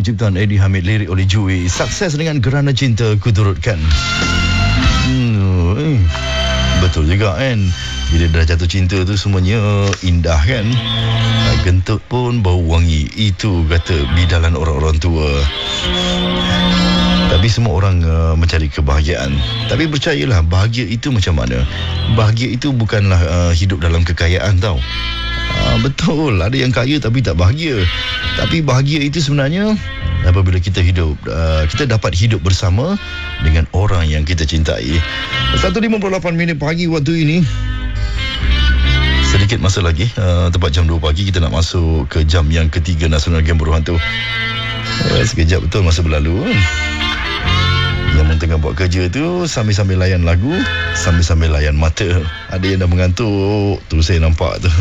ciptaan Eddie Hamid, lirik oleh Jui. Sukses dengan Kerana Cinta Ku Turutkan. Betul juga kan, bila dah jatuh cinta tu semuanya indah kan. Gentut pun bau wangi, itu kata bidalan orang-orang tua. Tapi semua orang mencari kebahagiaan. Tapi percayalah, bahagia itu macam mana? Bahagia itu bukanlah hidup dalam kekayaan tau. Betul, ada yang kaya tapi tak bahagia. Tapi bahagia itu sebenarnya apabila kita hidup, kita dapat hidup bersama dengan orang yang kita cintai. 1.58 minit pagi waktu ini. Sedikit masa lagi, tepat jam 2 pagi kita nak masuk ke jam yang ketiga Nasional Game Berhantu. Sekejap betul masa berlalu. Yang tengah buat kerja tu sambil-sambil layan lagu, sambil-sambil layan mata. Ada yang dah mengantuk, tu saya nampak tu.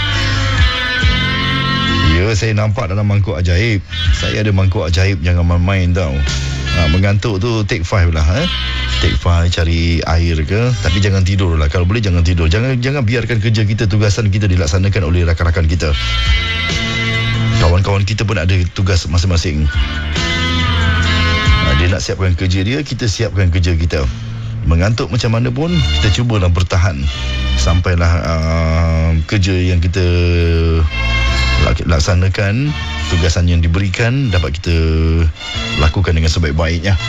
Ya, saya nampak dalam mangkuk ajaib. Saya ada mangkuk ajaib, jangan main-main tau. Mengantuk tu take 5 lah. Take 5, cari air ke. Tapi jangan tidur lah. Kalau boleh jangan tidur. Jangan biarkan kerja kita, tugasan kita dilaksanakan oleh rakan-rakan kita. Kawan-kawan kita pun ada tugas masing-masing. Dia nak siapkan kerja dia, kita siapkan kerja kita. Mengantuk macam mana pun, kita cubalah bertahan sampailah kerja yang kita laksanakan, tugasan yang diberikan dapat kita lakukan dengan sebaik-baiknya.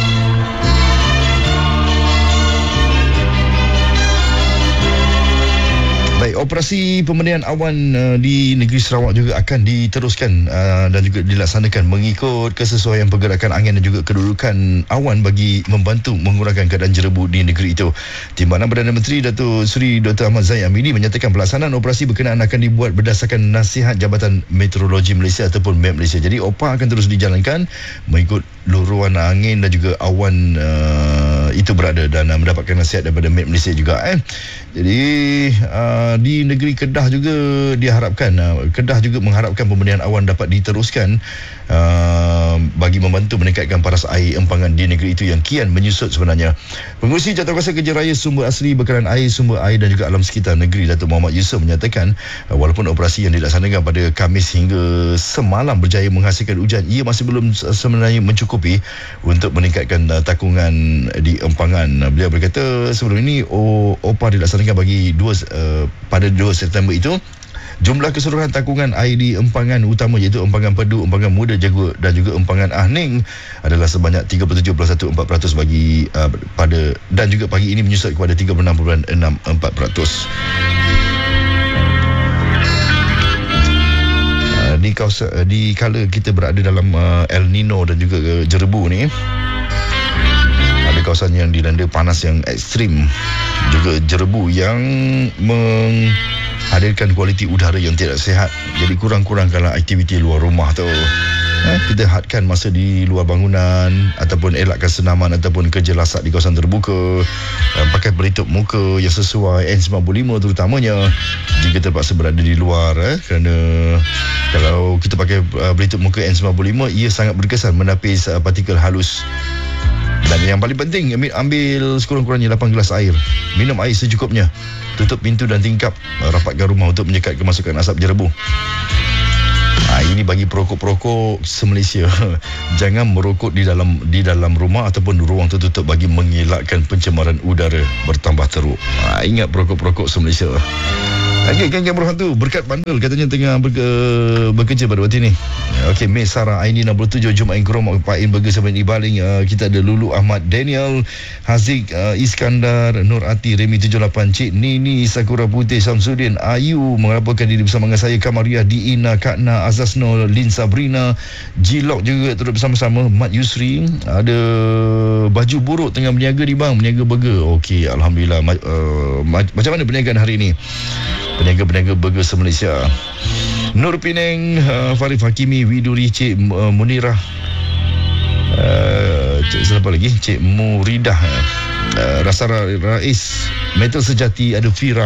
Baik, operasi pembenihan awan di negeri Sarawak juga akan diteruskan dan juga dilaksanakan mengikut kesesuaian pergerakan angin dan juga kedudukan awan bagi membantu mengurangkan keadaan jerebu di negeri itu. Timbalan Perdana Menteri Datuk Seri Dr. Ahmad Zahid Amini menyatakan pelaksanaan operasi berkenaan akan dibuat berdasarkan nasihat Jabatan Meteorologi Malaysia ataupun MET Malaysia. Jadi OPA akan terus dijalankan mengikut luruan angin dan juga awan itu berada dan mendapatkan nasihat daripada MET Malaysia juga. Jadi di negeri Kedah juga diharapkan, Kedah juga mengharapkan pembenihan awan dapat diteruskan bagi membantu meningkatkan paras air empangan di negeri itu yang kian menyusut sebenarnya. Pengurusi Jawatankuasa Kerja Raya Sumber Asli Bekalan Air, Sumber Air dan juga Alam Sekitar Negeri Datuk Muhammad Yusof menyatakan walaupun operasi yang dilaksanakan pada Khamis hingga semalam berjaya menghasilkan hujan, ia masih belum sebenarnya mencukupi untuk meningkatkan takungan di empangan. Beliau berkata sebelum ini OPA dilaksanakan bagi pada 2 September itu. Jumlah keseluruhan takungan air di empangan utama iaitu empangan Pedu, empangan Muda Jagur dan juga empangan Ahning adalah sebanyak 37.14% bagi pada dan juga pagi ini menyusut kepada 36.64%. Di kala kita berada dalam El Nino dan juga jerebu ni, ada kawasan yang dilanda panas yang ekstrim, juga jerebu yang menghadirkan kualiti udara yang tidak sihat. Jadi kurang-kurangkanlah aktiviti luar rumah tu. Kita hadkan masa di luar bangunan ataupun elakkan senaman ataupun kerja lasak di kawasan terbuka. Pakai pelitup muka yang sesuai, N95 terutamanya jika terpaksa berada di luar, kerana kalau kita pakai pelitup muka N95, ia sangat berkesan menapis partikel halus. Dan yang paling penting, ambil sekurang-kurangnya 8 gelas air. Minum air secukupnya. Tutup pintu dan tingkap, rapatkan rumah untuk menyekat kemasukan asap jerebu. Ini bagi perokok-perokok se-Malaysia. Jangan merokok di dalam rumah ataupun ruang tertutup bagi mengelakkan pencemaran udara bertambah teruk. Ingat perokok-perokok se-Malaysia. Okey, geng-geng berhantu berkat bandel katanya tengah bekerja pada waktu ini. Okey, Miss Sarah Aini 67, Jumaat Ingkerom, Pak In Burger 7 Ibaling. Kita ada Lulu Ahmad, Daniel Haziq, Iskandar, Nur Ati, Remy 78, Cik Nini, Sakura Putih, Samsudin, Ayu melaporkan diri bersama dengan saya, Kamaria, Diina, Kakna, Azasno, Lin Sabrina, Jilok juga turut bersama-sama, Mat Yusri. Ada Baju Buruk tengah berniaga di bang, berniaga burger. Okey, alhamdulillah. Macam mana perniagaan hari ini? Peniaga-peniaga burger se-Malaysia. Nur Penang, Farif Hakimi, Widuri, Cik Munirah, siapa lagi? Cik Muridah, Rasara Rais, Metal Sejati, ada Fira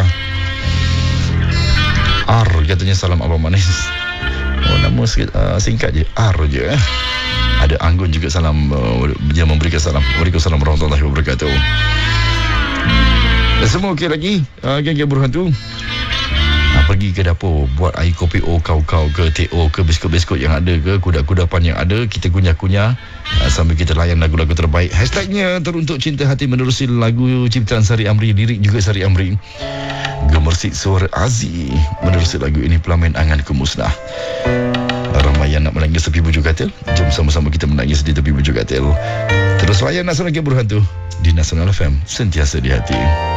R katanya, salam abang manis. Nama singkat je, R je. Ada Anggun juga, salam, dia memberikan salam. Waalaikumsalam warahmatullahi wabarakatuh. Dan semua okey lagi, geng-geng berhantu. Pergi ke dapur, buat air kopi O, kau-kau ke teh-o ke, biskut-biskut yang ada ke, kuda-kudapan yang ada, kita kunyah-kunyah sambil kita layan lagu-lagu terbaik. Hashtagnya teruntuk cinta hati menerusi lagu ciptaan Sari Amri, lirik juga Sari Amri. Gemersik suara Aziz menerusi lagu ini, Pelamin Anganku Musnah. Ramai yang nak menangis tepi bujur katil. Jom sama-sama kita menangis di tepi bujur katil. Terus layan Nasional Game Berhantu di Nasional FM, sentiasa di hati.